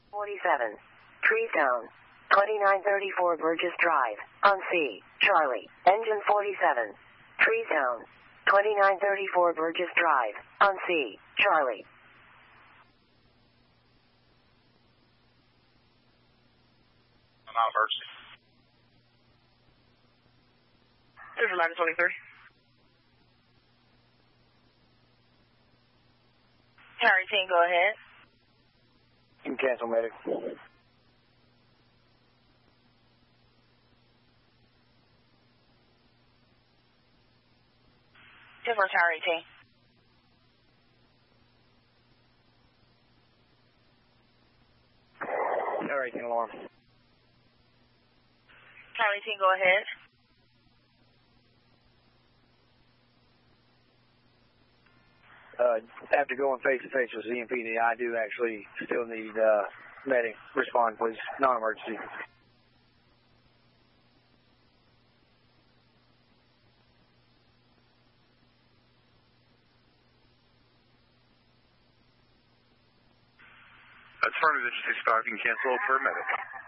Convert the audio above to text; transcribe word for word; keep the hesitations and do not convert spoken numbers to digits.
forty-seven. Trees down. twenty-nine thirty-four Burgess Drive. On C. Charlie. Engine forty-seven. Trees down. twenty-nine thirty-four Burgess Drive. On C. Charlie. Non-emergency. This is eleven twenty-three. Harry team, go ahead. You can cancel medic. Different Harry team. Harry team alarm. Harry team, go ahead. Uh, after going face-to-face with Z M P D, I do actually still need uh, medic. Respond, please. Non-emergency. Affirmative, six five, you can cancel for medic.